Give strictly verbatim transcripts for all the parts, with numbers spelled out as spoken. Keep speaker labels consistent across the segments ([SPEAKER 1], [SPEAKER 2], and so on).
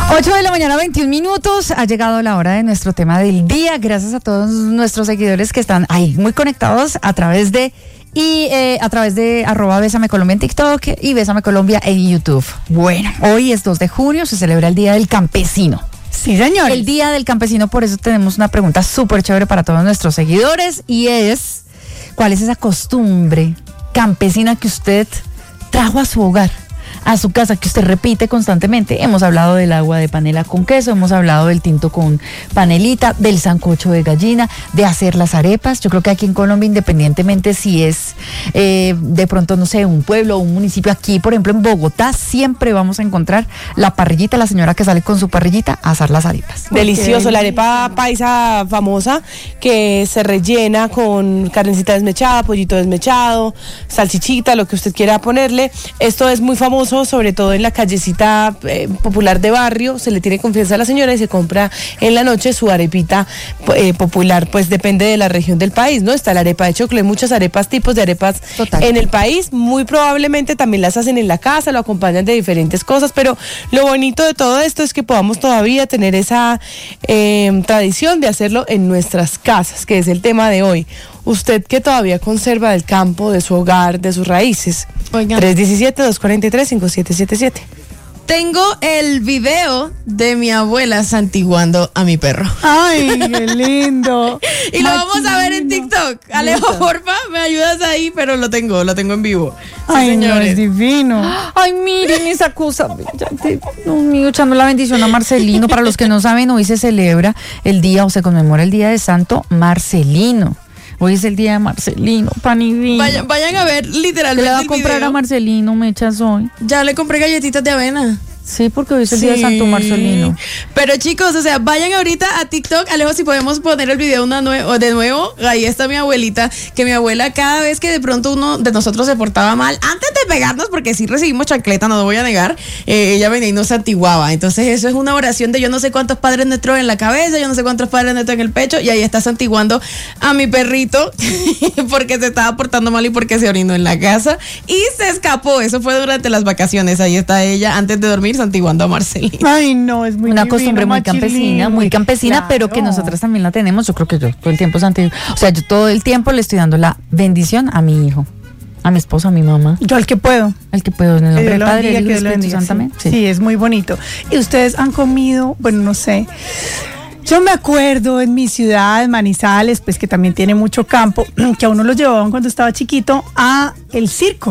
[SPEAKER 1] ocho de la mañana, veintiún minutos. Ha llegado la hora de nuestro tema del día. Gracias a todos nuestros seguidores que están ahí muy conectados a través de y eh, a través de arroba Bésame Colombia en TikTok y Bésame Colombia en YouTube. Bueno, hoy es dos de junio, se celebra el Día del Campesino.
[SPEAKER 2] Sí, señor.
[SPEAKER 1] El Día del Campesino, por eso tenemos una pregunta súper chévere para todos nuestros seguidores y es, ¿cuál es esa costumbre campesina que usted trajo a su hogar, a su casa, que usted repite constantemente? Hemos hablado del agua de panela con queso, hemos hablado del tinto con panelita, del sancocho de gallina, de hacer las arepas. Yo creo que aquí en Colombia, independientemente si es eh, de pronto, no sé, un pueblo o un municipio, aquí, por ejemplo, en Bogotá, siempre vamos a encontrar la parrillita, la señora que sale con su parrillita a asar las arepas.
[SPEAKER 2] Delicioso, la arepa paisa famosa que se rellena con carnecita desmechada, pollito desmechado, salchichita, lo que usted quiera ponerle. Esto es muy famoso, sobre todo en la callecita eh, popular de barrio. Se le tiene confianza a la señora y se compra en la noche su arepita eh, popular, pues depende de la región del país, ¿no? Está la arepa de choclo, hay muchas arepas, tipos de arepas Total. En el país, muy probablemente también las hacen en la casa, lo acompañan de diferentes cosas, pero lo bonito de todo esto es que podamos todavía tener esa eh, tradición de hacerlo en nuestras casas, que es el tema de hoy. Usted que todavía conserva del campo, de su hogar, de sus raíces. Oigan. tres uno siete, dos cuatro tres, cinco siete siete siete.
[SPEAKER 3] Tengo el video de mi abuela santiguando a mi perro.
[SPEAKER 2] ¡Ay, qué lindo!
[SPEAKER 3] Y lo vamos a ver en TikTok. Alejo, porfa, me ayudas ahí, pero lo tengo, lo tengo en vivo. Sí,
[SPEAKER 2] ¡ay,
[SPEAKER 3] señores.
[SPEAKER 2] no, es divino!
[SPEAKER 1] Ay, miren esa cosa. Dios mío, echando la bendición a Marcelino. Para los que no saben, hoy se celebra el día, o se conmemora el día de Santo Marcelino. Hoy es el día de Marcelino, pan y vino.
[SPEAKER 3] Vayan, vayan a ver literalmente.
[SPEAKER 1] ¿Le va a comprar
[SPEAKER 3] video?
[SPEAKER 1] a Marcelino mechas hoy?
[SPEAKER 3] Ya le compré galletitas de avena.
[SPEAKER 1] Sí, porque hoy es el sí. día de Santo Marcelino.
[SPEAKER 3] Pero chicos, o sea, vayan ahorita a TikTok. Alejo, si podemos poner el video una nue- de nuevo. Ahí está mi abuelita, que mi abuela cada vez que de pronto uno de nosotros se portaba mal, antes de pegarnos, porque sí recibimos chancleta, no lo voy a negar, eh, ella venía y nos santiguaba. Entonces eso es una oración de yo no sé cuántos padres nuestros en la cabeza, yo no sé cuántos padres nuestros en el pecho, y ahí está santiguando a mi perrito porque se estaba portando mal y porque se orinó en la casa y se escapó. Eso fue durante las vacaciones. Ahí está ella antes de dormir santiguando a Marcelino.
[SPEAKER 2] Ay, no, es muy
[SPEAKER 1] una
[SPEAKER 2] divino,
[SPEAKER 1] costumbre muy campesina, muy campesina, claro. Pero que nosotras también la tenemos. Yo creo que yo todo el tiempo santigo. O sea, yo todo el tiempo le estoy dando la bendición a mi hijo, a mi esposo, a mi mamá.
[SPEAKER 2] Yo al que puedo.
[SPEAKER 1] Al que puedo, en el nombre del Padre, del Hijo y del Espíritu Santo. También.
[SPEAKER 2] Sí. sí, es muy bonito. Y ustedes han comido, bueno, no sé. Yo me acuerdo en mi ciudad, en Manizales, pues que también tiene mucho campo, que a uno lo llevaban cuando estaba chiquito a el circo.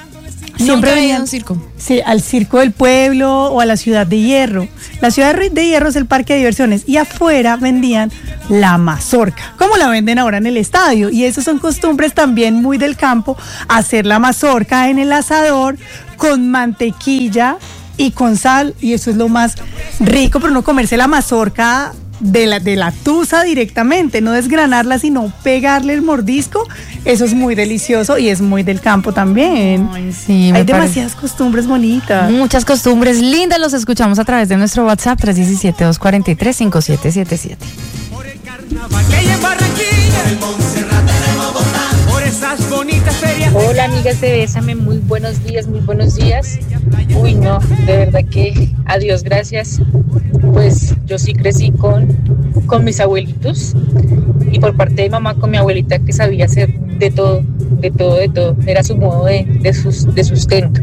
[SPEAKER 3] Siempre veía un circo.
[SPEAKER 2] Sí, al circo del pueblo o a la Ciudad de Hierro. La Ciudad de Hierro es el parque de diversiones y afuera vendían la mazorca, como la venden ahora en el estadio. Y esas son costumbres también muy del campo, hacer la mazorca en el asador con mantequilla y con sal, y eso es lo más rico, pero no comerse la mazorca de la, de la tusa directamente, no desgranarla, sino pegarle el mordisco. Eso es muy delicioso y es muy del campo también.
[SPEAKER 1] Ay, sí,
[SPEAKER 2] hay demasiadas parece. costumbres bonitas.
[SPEAKER 1] Muchas costumbres lindas, los escuchamos a través de nuestro WhatsApp tres uno siete, dos cuatro tres, cinco siete siete siete.
[SPEAKER 4] Por el carnaval que hay en Barranquilla, el Monserrate de Bogotá, por esas bonitas ferias.
[SPEAKER 5] Hola amigas de Bésame, muy buenos días, muy buenos días. Uy no, de verdad que a Dios gracias. Pues yo sí crecí con, con mis abuelitos y por parte de mamá con mi abuelita que sabía hacer de todo, de todo, de todo. Era su modo de, de, sus, de sustento.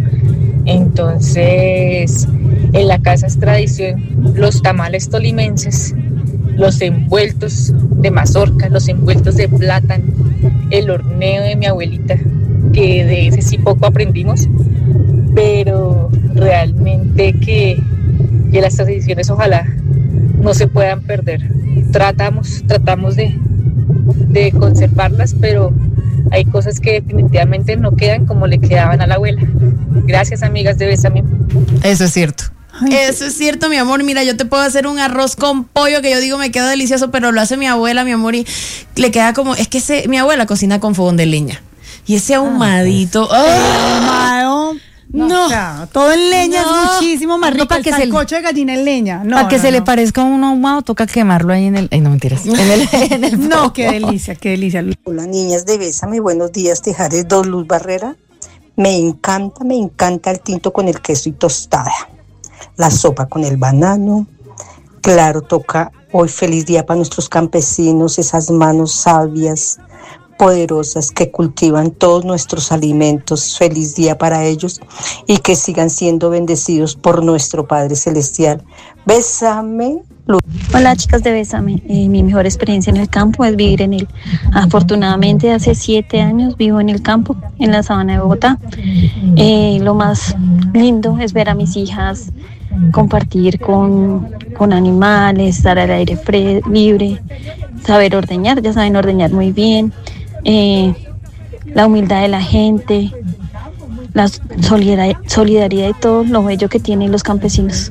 [SPEAKER 5] Entonces, en la casa es tradición los tamales tolimenses, los envueltos de mazorca, los envueltos de plátano, el horneo de mi abuelita, que de ese sí poco aprendimos, pero realmente que, que las tradiciones ojalá no se puedan perder. Tratamos, tratamos de, de conservarlas, pero hay cosas que definitivamente no quedan como le quedaban a la abuela. Gracias, amigas de Bésame.
[SPEAKER 3] Eso es cierto. Eso es cierto, mi amor. Mira, yo te puedo hacer un arroz con pollo que yo digo me queda delicioso, pero lo hace mi abuela, mi amor, y le queda como, es que ese, mi abuela cocina con fogón de leña. Y ese ahumadito.
[SPEAKER 2] Ah, pues. ahumado. No, no. O sea, todo en leña no. es muchísimo más rico. No, para que el sancocho se, de gallina en leña. No,
[SPEAKER 1] para que
[SPEAKER 2] no,
[SPEAKER 1] se
[SPEAKER 2] no.
[SPEAKER 1] le parezca a un ahumado, toca quemarlo ahí en el. Ay, no mentiras. En el, en el
[SPEAKER 2] no, qué delicia, qué delicia.
[SPEAKER 6] Hola, niñas de Bésame, buenos días. Tejares dos, Luz Barrera. Me encanta, me encanta el tinto con el queso y tostada. la sopa con el banano. Claro, toca hoy feliz día para nuestros campesinos, esas manos sabias, poderosas que cultivan todos nuestros alimentos. Feliz día para ellos y que sigan siendo bendecidos por nuestro Padre Celestial. Bésame.
[SPEAKER 7] Hola chicas de Bésame, eh, mi mejor experiencia en el campo es vivir en él. Afortunadamente hace siete años vivo en el campo, en la sabana de Bogotá. Eh, lo más lindo es ver a mis hijas compartir con, con animales, estar al aire fre- libre, saber ordeñar, ya saben ordeñar muy bien, eh, la humildad de la gente, la solidar- solidaridad y todo lo bello que tienen los campesinos.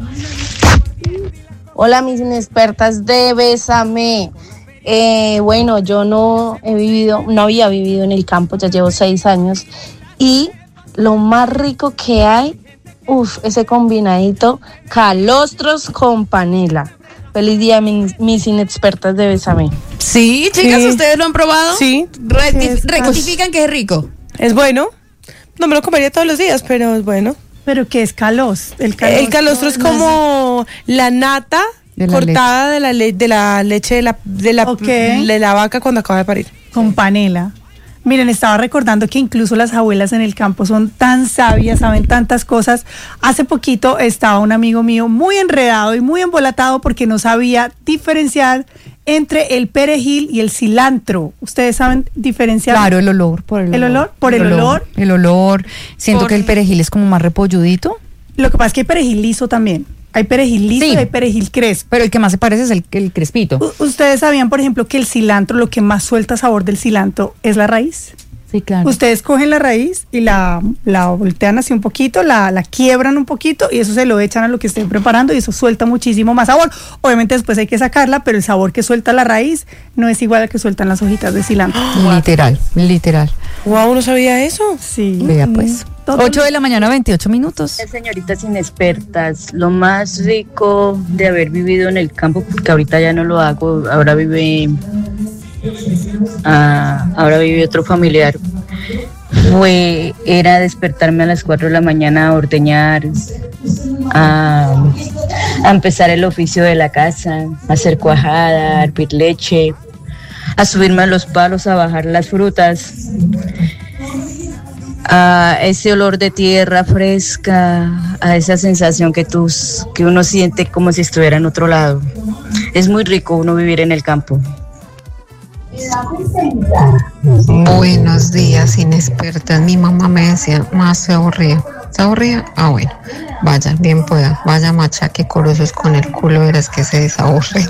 [SPEAKER 8] Hola mis inexpertas de Bésame. Eh, bueno, yo no he vivido, no había vivido en el campo, ya llevo seis años y lo más rico que hay, uff, ese combinadito calostros con panela. Feliz día mis, mis inexpertas de Bésame.
[SPEAKER 3] Sí, chicas,
[SPEAKER 2] Sí.
[SPEAKER 3] ¿ustedes lo han probado?
[SPEAKER 2] Sí.
[SPEAKER 3] Recti-
[SPEAKER 2] Es-
[SPEAKER 3] rectifican que es rico.
[SPEAKER 2] Es bueno. No me lo comería todos los días, pero es bueno.
[SPEAKER 9] Pero ¿qué es calos? El calostro,
[SPEAKER 2] El calostro es
[SPEAKER 9] no
[SPEAKER 2] como la nata
[SPEAKER 1] De la
[SPEAKER 2] cortada de la, le- de la leche de la, de, la,
[SPEAKER 9] Ok.
[SPEAKER 2] de la vaca cuando acaba de parir.
[SPEAKER 9] con panela. Miren, estaba recordando que incluso las abuelas en el campo son tan sabias, saben tantas cosas. Hace poquito estaba un amigo mío muy enredado y muy embolatado porque no sabía diferenciar entre el perejil y el cilantro. ¿Ustedes saben diferenciar?
[SPEAKER 1] Claro, el olor, por el olor.
[SPEAKER 9] ¿El olor? ¿Por el olor?
[SPEAKER 1] El olor. Siento
[SPEAKER 3] Por-
[SPEAKER 1] que el perejil es como más repolludito,
[SPEAKER 9] Lo que pasa es que hay perejil liso también. Hay perejil liso
[SPEAKER 1] Sí.
[SPEAKER 9] y hay perejil crespo.
[SPEAKER 1] pero el que más se parece es el, el crespito.
[SPEAKER 9] U- ¿Ustedes sabían, por ejemplo, que el cilantro, lo que más suelta sabor del cilantro es la raíz?
[SPEAKER 1] Sí, claro.
[SPEAKER 9] Ustedes cogen la raíz y la, la voltean así un poquito, la, la quiebran un poquito y eso se lo echan a lo que estén preparando y eso suelta muchísimo más sabor. Obviamente después hay que sacarla, pero el sabor que suelta la raíz no es igual al que sueltan las hojitas de cilantro.
[SPEAKER 1] Literal, literal.
[SPEAKER 2] Wow, ¿no sabía eso?
[SPEAKER 9] Sí.
[SPEAKER 1] Vea pues.
[SPEAKER 9] Todo-
[SPEAKER 1] ocho de la mañana, veintiocho minutos.
[SPEAKER 10] Señoritas inexpertas, lo más rico de haber vivido en el campo, porque ahorita ya no lo hago, ahora vive, ah, ahora vive otro familiar, fue, era despertarme a las cuatro de la mañana a ordeñar, a, a empezar el oficio de la casa, a hacer cuajada, a hervir leche, a subirme a los palos a bajar las frutas, a ese olor de tierra fresca, a esa sensación que, tus, que uno siente como si estuviera en otro lado. Es muy rico uno vivir en el campo.
[SPEAKER 11] Buenos días, inexpertas. Mi mamá me decía, más se aburría. ¿Se aburría? Ah, bueno. Vaya, bien pueda. Vaya machaque corozos con el culo, verás que se desaburre.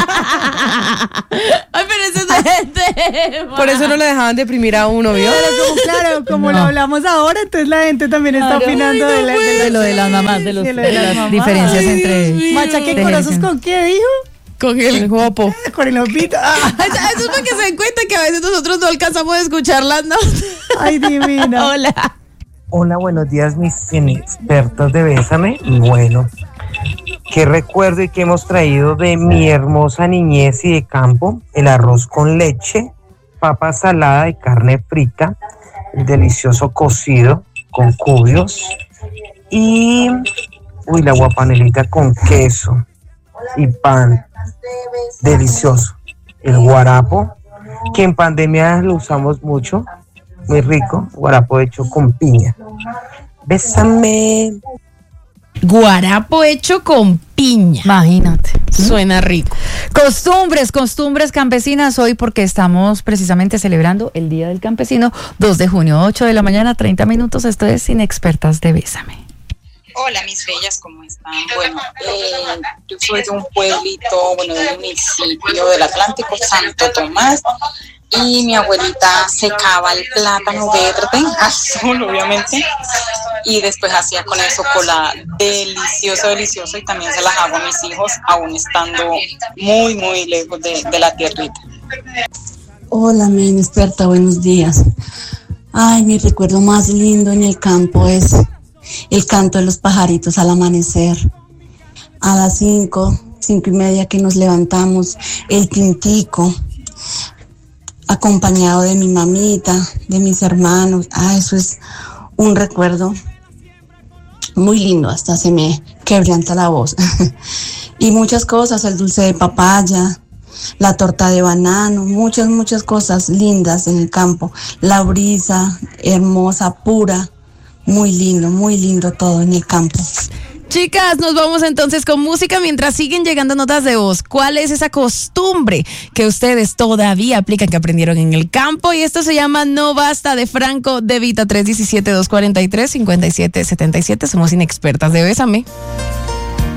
[SPEAKER 3] Ay, pero ese es el tema.
[SPEAKER 2] Por eso no le dejaban deprimir a uno, ¿vio?
[SPEAKER 9] Pero como, claro, como
[SPEAKER 1] No.
[SPEAKER 9] lo hablamos ahora, entonces la gente también está
[SPEAKER 1] Claro.
[SPEAKER 9] opinando de, la, de,
[SPEAKER 1] De lo de las mamás, de, los,
[SPEAKER 9] de lo
[SPEAKER 1] de
[SPEAKER 9] de las
[SPEAKER 1] las
[SPEAKER 9] mamás.
[SPEAKER 1] diferencias
[SPEAKER 9] Ay,
[SPEAKER 1] entre...
[SPEAKER 9] ¿Machaque
[SPEAKER 1] de
[SPEAKER 9] corozos
[SPEAKER 1] generación.
[SPEAKER 9] con qué dijo?
[SPEAKER 3] Con el...
[SPEAKER 2] El guapo.
[SPEAKER 9] Con el opito. Ah,
[SPEAKER 3] Eso es para que se den cuenta que a veces nosotros no alcanzamos a escuchar las notas.
[SPEAKER 9] ay, divina.
[SPEAKER 3] Hola.
[SPEAKER 12] Hola, buenos días mis inexpertos de Bésame. Y bueno, qué recuerdo y qué hemos traído de mi hermosa niñez y de campo: el arroz con leche, papa salada y carne frita, el delicioso cocido con cubios y uy, la guapanelita con queso y pan, delicioso. El guarapo, que en pandemia lo usamos mucho, muy rico, guarapo hecho con piña. Bésame.
[SPEAKER 3] Guarapo hecho con piña.
[SPEAKER 1] Imagínate.
[SPEAKER 3] Suena rico.
[SPEAKER 1] Costumbres, costumbres campesinas hoy porque estamos precisamente celebrando el Día del Campesino, dos de junio, ocho de la mañana, treinta minutos. Esto es Inexpertas de Bésame.
[SPEAKER 13] Hola mis bellas, ¿cómo están? Bueno, eh, yo soy de un pueblito, bueno, de un municipio del Atlántico, Santo Tomás, y mi abuelita secaba el plátano verde, azul obviamente, y después hacía con eso colada, delicioso, delicioso, y también se las hago a mis hijos, aún estando muy, muy lejos de, de la tierrita.
[SPEAKER 14] Hola, mi inexperta, buenos días. Ay, mi recuerdo más lindo en el campo es el canto de los pajaritos al amanecer. A las cinco, cinco y media que nos levantamos, el tintico, acompañado de mi mamita, de mis hermanos. Ah, eso es un recuerdo muy lindo, hasta se me quebranta la voz. Y muchas cosas, el dulce de papaya, la torta de banano, muchas, muchas cosas lindas en el campo. La brisa hermosa, pura, muy lindo, muy lindo todo en el campo.
[SPEAKER 3] Chicas, nos vamos entonces con música mientras siguen llegando notas de voz. ¿Cuál es esa costumbre que ustedes todavía aplican, que aprendieron en el campo? Y esto se llama No Basta, de Franco De Vita. Tres uno siete, dos cuatro tres, cinco siete siete siete. Somos inexpertas de Bésame.